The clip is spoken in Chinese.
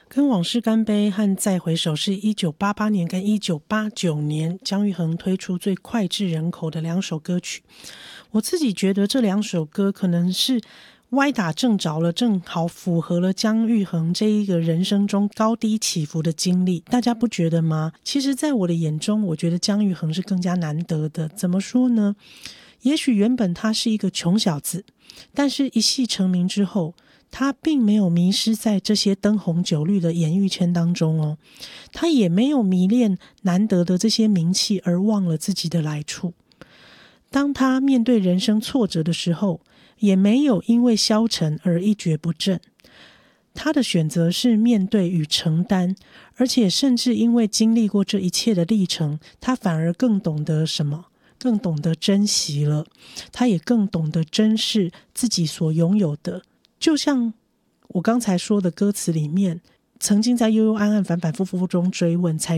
跟往事干杯和再回首是1988年跟1989年姜育恒推出最脍炙人口的两首歌曲。我自己觉得这两首歌可能是歪打正着了，正好符合了姜育恒这一个人生中高低起伏的经历，大家不觉得吗？其实在我的眼中，我觉得姜育恒是更加难得的。怎么说呢？也许原本他是一个穷小子，但是一戏成名之后，他并没有迷失在这些灯红酒绿的演艺圈当中哦，他也没有迷恋难得的这些名气而忘了自己的来处。当他面对人生挫折的时候，也没有因为消沉而一蹶不振。他的选择是面对与承担，而且甚至因为经历过这一切的历程，他反而更懂得什么？更懂得珍惜了，他也更懂得珍视自己所拥有的。就像我刚才说的歌词里面，曾经在幽幽暗暗反反复复中追问，才